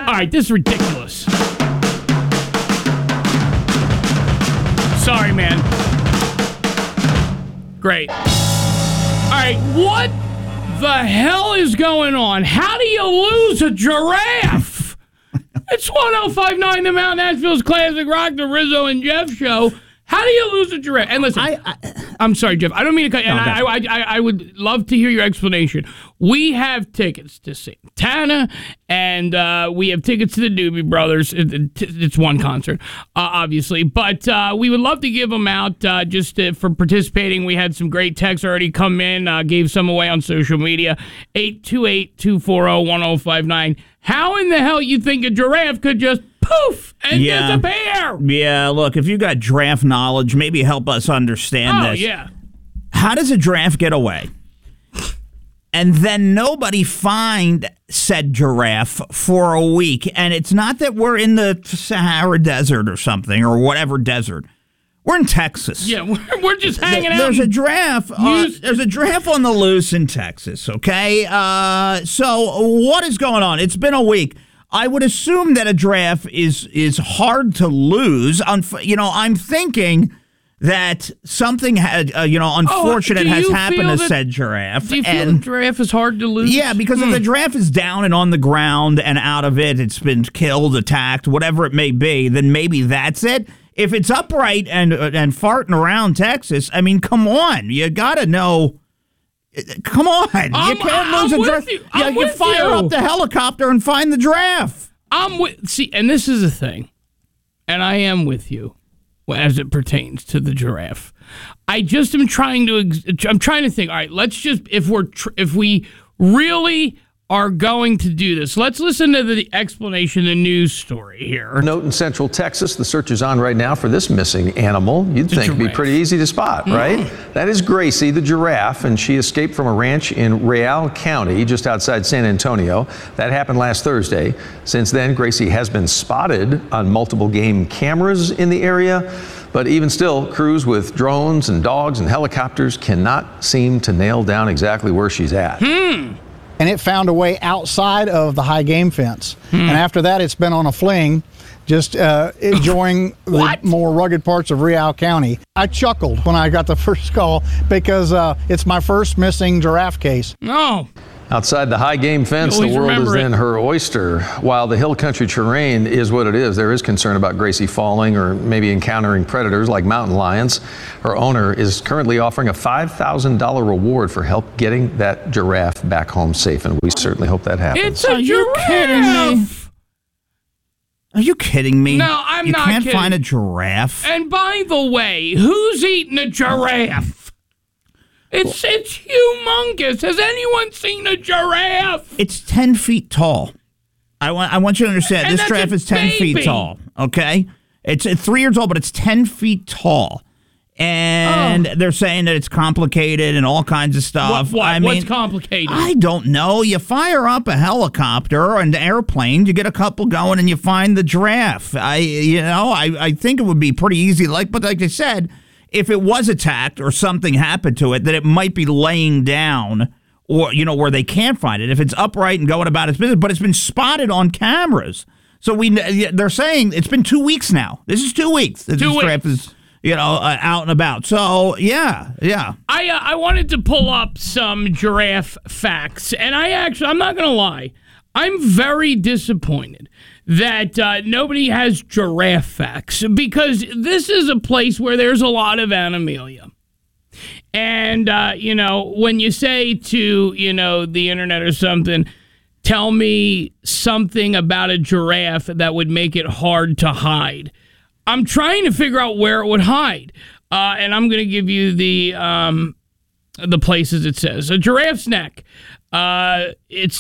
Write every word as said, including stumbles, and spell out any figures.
All right, this is ridiculous. Sorry, man. Great. All right, what the hell is going on? How do you lose a giraffe? It's one oh five point nine The Mount, Nashville's Classic Rock, the Rizzo and Jeff show. How do you lose a giraffe? And listen, I, I, I'm sorry, Jeff. I don't mean to cut you. No, I, I, I, I would love to hear your explanation. We have tickets to Santana, and uh, we have tickets to the Doobie Brothers. It, it's one concert, uh, obviously. But uh, we would love to give them out uh, just to, for participating. We had some great texts already come in. Uh, gave some away on social media. eight two eight, two four zero, one zero five nine. How in the hell you think a giraffe could just poof and yeah. disappear? Yeah, look, if you got giraffe knowledge, maybe help us understand oh, this. Oh, yeah. How does a giraffe get away? And then nobody find said giraffe for a week. And it's not that we're in the Sahara Desert or something, or whatever desert. We're in Texas. Yeah, we're, we're just hanging There's out. There's a giraffe. Uh, there's a giraffe on the loose in Texas, okay? Uh, so what is going on? It's been a week. I would assume that a giraffe is is hard to lose. Unf- you know, I'm thinking that something had, uh, you know, unfortunate oh, has happened to that, said giraffe. Do you feel and, the giraffe is hard to lose? Yeah, because hmm. if the giraffe is down and on the ground and out of it, it's been killed, attacked, whatever it may be, then maybe that's it. If it's upright and uh, and farting around Texas, I mean, come on, you gotta know. Come on, I'm, you can't I'm lose a giraffe. You. Yeah, you fire you. up the helicopter and find the giraffe. I'm with. See, and this is the thing, and I am with you as it pertains to the giraffe. I just am trying to. I'm trying to think. All right, let's just if we're tr- if we really are going to do this. Let's listen to the explanation, the news story here. Note in Central Texas, the search is on right now for this missing animal. You'd the think giraffe. it'd be pretty easy to spot, mm. right? That is Gracie, the giraffe, and she escaped from a ranch in Real County, just outside San Antonio. That happened last Thursday. Since then, Gracie has been spotted on multiple game cameras in the area. But even still, crews with drones and dogs and helicopters cannot seem to nail down exactly where she's at. Hmm. And it found a way outside of the high game fence. Hmm. And after that, it's been on a fling, just uh, enjoying the more rugged parts of Real County. I chuckled when I got the first call because uh, it's my first missing giraffe case. No. Outside the high game fence, the world is then her oyster. While the hill country terrain is what it is, there is concern about Gracie falling or maybe encountering predators like mountain lions. Her owner is currently offering a five thousand dollars reward for help getting that giraffe back home safe, and we certainly hope that happens. It's a Are you giraffe. kidding me? Are you kidding me? No, I'm you not can't kidding. find a giraffe. And by the way, who's eating a giraffe? It's it's humongous. Has anyone seen a giraffe? It's ten feet tall. I want I want you to understand. And this that's giraffe a is ten baby. feet tall. Okay, it's uh, three years old, but it's ten feet tall. And oh. they're saying that it's complicated and all kinds of stuff. What, what? I mean, What's complicated? I don't know. You fire up a helicopter or an airplane, you get a couple going, and you find the giraffe. I, you know, I, I think it would be pretty easy. Like, but like I said, if it was attacked or something happened to it, that it might be laying down, or you know, where they can't find it. If it's upright and going about its business, but it's been spotted on cameras. So we, they're saying it's been two weeks now. This is two weeks. That two this weeks. giraffe is, you know, uh, out and about. So, yeah, yeah. I uh, I wanted to pull up some giraffe facts, and I actually, I'm not going to lie, I'm very disappointed that uh, nobody has giraffe facts, because this is a place where there's a lot of animalia. And, uh, you know, when you say to, you know, the internet or something, tell me something about a giraffe that would make it hard to hide, I'm trying to figure out where it would hide. Uh, and I'm going to give you the um, the places it says. A giraffe's neck. Uh, it's